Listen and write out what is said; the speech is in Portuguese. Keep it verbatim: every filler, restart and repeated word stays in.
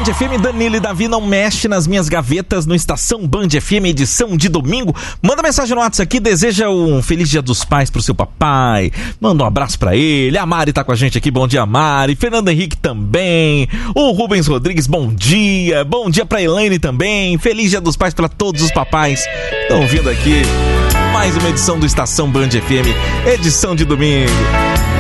F M, Danilo e Davi, não mexe nas minhas gavetas no Estação Band F M, edição de domingo. Manda mensagem no WhatsApp aqui, deseja um feliz dia dos pais pro seu papai, manda um abraço pra ele. A Mari tá com a gente aqui, bom dia Mari. Fernando Henrique também. O Rubens Rodrigues, bom dia. Bom dia pra Elaine também. Feliz dia dos pais pra todos os papais que estão ouvindo aqui mais uma edição do Estação Band F M, edição de domingo.